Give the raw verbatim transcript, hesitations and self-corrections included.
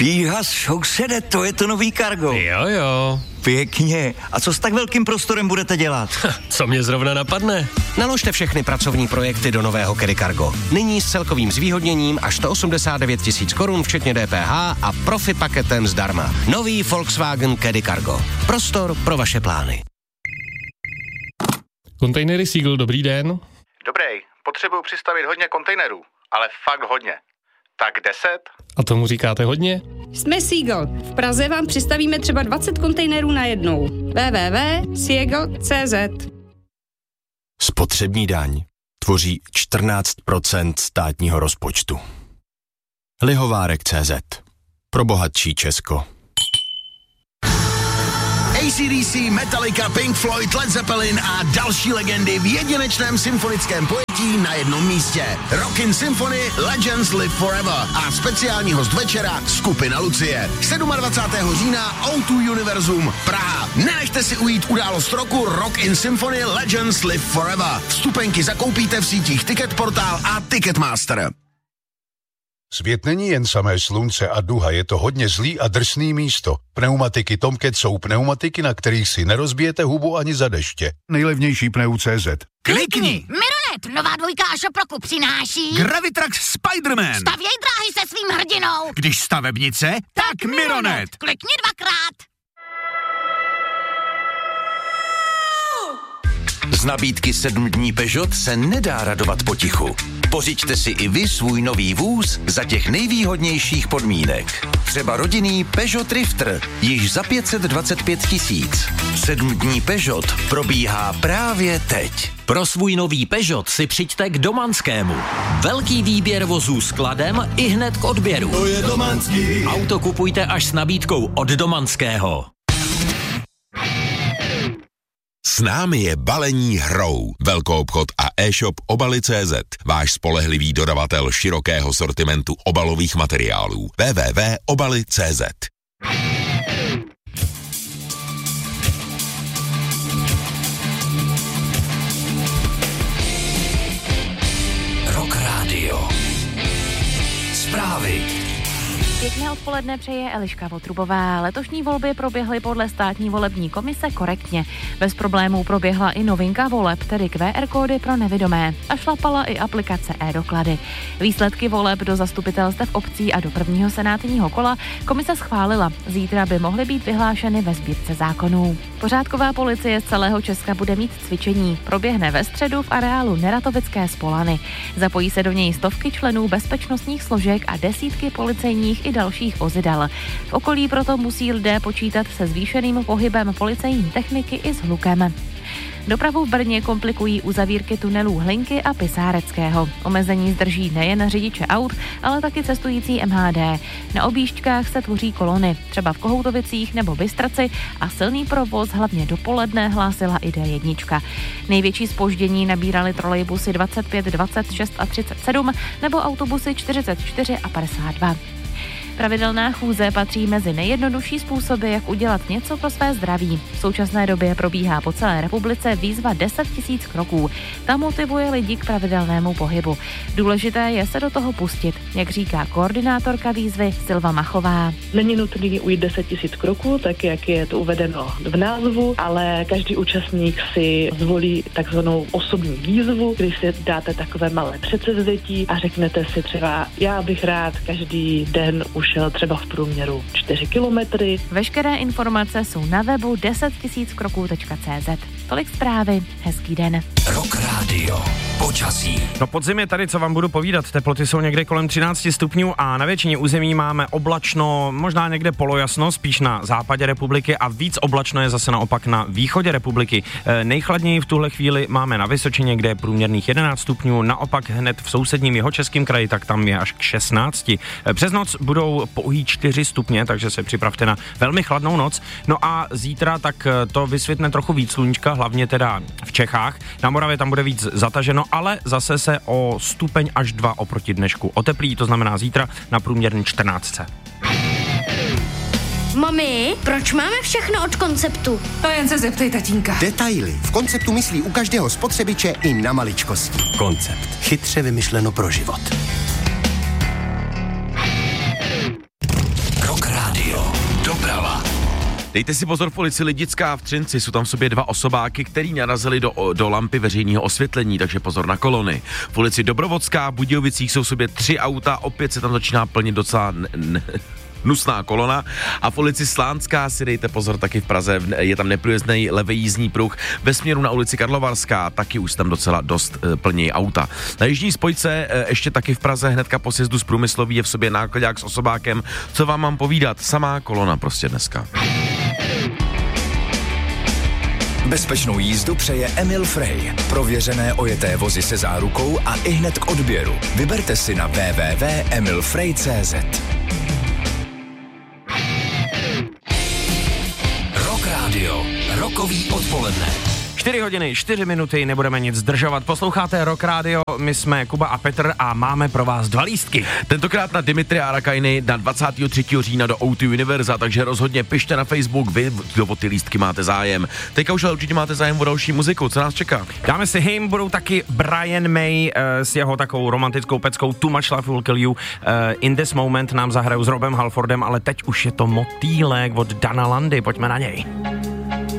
Fíha, sousede, to je to nový Cargo. Jo, jo. Pěkně. A co s tak velkým prostorem budete dělat? Co mě zrovna napadne? Naložte všechny pracovní projekty do nového Caddy Cargo. Nyní s celkovým zvýhodněním až sto osmdesát devět tisíc korun, včetně D P H a profi paketem zdarma. Nový Volkswagen Caddy Cargo. Prostor pro vaše plány. Kontejnery Seagull, dobrý den. Dobrý, potřebuju přistavit hodně kontejnerů, ale fakt hodně. Tak deset? A tomu říkáte hodně? Jsme Seagull. V Praze vám přistavíme třeba dvacet kontejnerů na jednou. w w w tečka seagull tečka c z Spotřební daň tvoří čtrnáct procent státního rozpočtu. Lihovárek tečka cé zet. Pro bohatší Česko. A C D C, Metallica, Pink Floyd, Led Zeppelin a další legendy v jedinečném symfonickém pojetí na jednom místě. Rockin' Symphony Legends Live Forever a speciální host večera skupina Lucie. dvacátého sedmého října O dva Univerzum Praha. Nenechte si ujít událost roku Rockin' Symphony Legends Live Forever. Vstupenky zakoupíte v sítích Ticketportal a Ticketmaster. Svět není jen samé slunce a duha, je to hodně zlý a drsný místo. Pneumatiky Tomcat jsou pneumatiky, na kterých si nerozbijete hubu ani za deště. Nejlevnější pneu tečka cé zet. Klikni! Mironet, nová dvojka a šoproku přináší Gravitrax Spiderman. Stavěj dráhy se svým hrdinou. Když stavebnice, tak, tak Mironet. Klikni dvakrát. Z nabídky sedm dní Peugeot se nedá radovat potichu. Pořiďte si i vy svůj nový vůz za těch nejvýhodnějších podmínek. Třeba rodinný Peugeot Drifter, již za pět set dvacet pět tisíc. Sedm dní Peugeot probíhá právě teď. Pro svůj nový Peugeot si přijďte k Domanskému. Velký výběr vozů s kladem i hned k odběru. To je Domanský. Auto kupujte až s nabídkou od Domanského. S námi je balení hrou. Velkoobchod a e-shop obaly tečka cé zet. Váš spolehlivý dodavatel širokého sortimentu obalových materiálů. w w w tečka obaly tečka cé zet. Rock Radio. Zprávy. Pěkné odpoledne přeje Eliška Votrubová. Letošní volby proběhly podle státní volební komise korektně. Bez problémů proběhla i novinka voleb, tedy Q R kódy pro nevidomé. A šlapala i aplikace e-doklady. Výsledky voleb do zastupitelstev obcí a do prvního senátního kola komise schválila. Zítra by mohly být vyhlášeny ve sbírce zákonů. Pořádková policie z celého Česka bude mít cvičení. Proběhne ve středu v areálu Neratovické Spolany. Zapojí se do něj stovky členů bezpečnostních složek a desítky policejních i dalších vozidel. V okolí proto musí lidé počítat se zvýšeným pohybem policejní techniky i s hlukem. Dopravu v Brně komplikují uzavírky tunelů Hlinky a Pisáreckého. Omezení zdrží nejen řidiče aut, ale taky cestující M H D. Na objížďkách se tvoří kolony, třeba v Kohoutovicích nebo Bystraci, a silný provoz hlavně dopoledne hlásila i D jedna. Největší zpoždění nabíraly trolejbusy dvacet pět, dvacet šest a třicet sedm nebo autobusy čtyřicet čtyři a padesát dva. Pravidelná chůze patří mezi nejjednodušší způsoby, jak udělat něco pro své zdraví. V současné době probíhá po celé republice výzva deset tisíc kroků. Ta motivuje lidi k pravidelnému pohybu. Důležité je se do toho pustit, jak říká koordinátorka výzvy Silva Machová. Není nutný ujít deset tisíc kroků, tak jak je to uvedeno v názvu, ale každý účastník si zvolí takzvanou osobní výzvu, kdy si dáte takové malé předsevzetí a řeknete si třeba, já bych rád každý den ušel třeba v průměru čtyři kilometry. Veškeré informace jsou na webu deset tisíc kroků tečka cé zet. Tolik zprávy, hezký den. Rock Radio. Počasí. No podzim je tady, co vám budu povídat. Teploty jsou někde kolem třináct stupňů a na většině území máme oblačno, možná někde polojasno, spíš na západě republiky, a víc oblačno je zase naopak na východě republiky. E, nejchladněji v tuhle chvíli máme na Vysočině, kde je průměrných jedenáct stupňů, naopak hned v sousedním Jihočeském kraji, tak tam je až k šestnácti. E, přes noc budou pouhý čtyři stupně, takže se připravte na velmi chladnou noc. No a zítra tak to vysvětne trochu víc sluníčka, hlavně teda v Čechách. Na Moravě tam bude víc zataženo, ale zase se o stupeň až dva oproti dnešku oteplí, to znamená zítra na průměrný čtrnáct. Mami, proč máme všechno od Konceptu? To jen se zeptej tatínka. Detaily. V Konceptu myslí u každého spotřebiče i na maličkosti. Koncept. Chytře vymyšleno pro život. Rock Dejte si pozor, v policii Lidická v Třinci jsou tam v sobě dva osobáky, který narazili do, do lampy veřejného osvětlení, takže pozor na kolony. V policii Dobrovodská v Budějovicích jsou v sobě tři auta, opět se tam začíná plnit docela n- n- hnusná kolona. A v ulici Slánská si dejte pozor, taky v Praze, je tam neprůjezdný levý jízdní pruh. Ve směru na ulici Karlovarská taky už tam docela dost e, plnějí auta. Na jižní spojce e, ještě taky v Praze hnedka po sjezdu z Průmyslový je v sobě nákladák s osobákem. Co vám mám povídat? Samá kolona prostě dneska. Bezpečnou jízdu přeje Emil Frey. Prověřené ojeté vozy se zárukou a ihned k odběru. Vyberte si na w w w tečka emil frey tečka c z. Rock Radio. Rokový odpoledne. čtyři hodiny, čtyři minuty, nebudeme nic zdržovat. Posloucháte Rock Radio, my jsme Kuba a Petr a máme pro vás dva lístky. Tentokrát na Dimitri Arakajny na dvacátého třetího října do O dva Univerza, takže rozhodně pište na Facebook, vy, kdo o ty lístky máte zájem. Teďka už ale určitě máte zájem o další muziku, co nás čeká? Dáme si hymn, budou taky Brian May uh, s jeho takovou romantickou peckou Too Much Love Will Kill You. Uh, In This Moment nám zahrajou s Robem Halfordem, ale teď už je to Motýlek od Dana Landy, pojďme na něj.